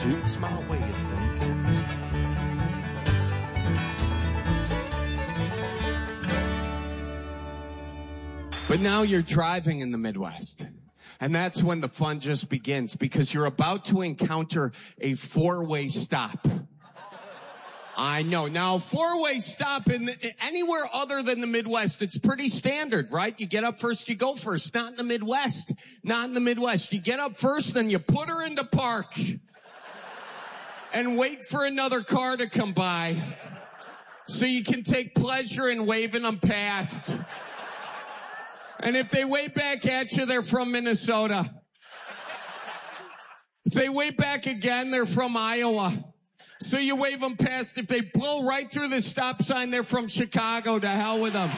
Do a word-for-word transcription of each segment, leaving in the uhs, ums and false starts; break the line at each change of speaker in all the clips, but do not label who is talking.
suits my way of thinking.
But now you're driving in the Midwest. And that's when the fun just begins, because you're about to encounter a four-way stop. I know. Now, four-way stop in the, anywhere other than the Midwest, it's pretty standard, right? You get up first, you go first. Not in the Midwest. Not in the Midwest. You get up first, then you put her into park and wait for another car to come by so you can take pleasure in waving them past. And if they wave back at you, they're from Minnesota. If they wave back again, they're from Iowa. So you wave them past. If they blow right through the stop sign, they're from Chicago. To hell with them.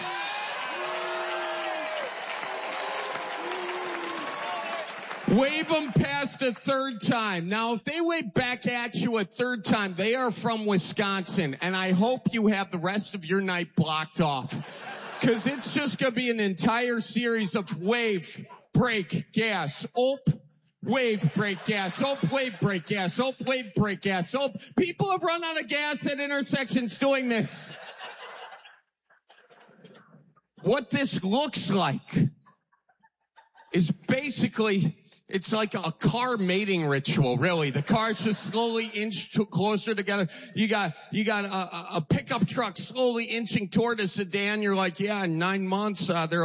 Wave them past a third time. Now, if they wave back at you a third time, they are from Wisconsin. And I hope you have the rest of your night blocked off. Because it's just going to be an entire series of wave, brake, gas, op, wave, brake, gas, op, wave, brake, gas, op, wave, brake, gas, op. People have run out of gas at intersections doing this. What this looks like is basically, it's like a car mating ritual, really. The cars just slowly inch to closer together. You got, you got a, a pickup truck slowly inching toward a sedan. You're like, yeah, in nine months, uh, they're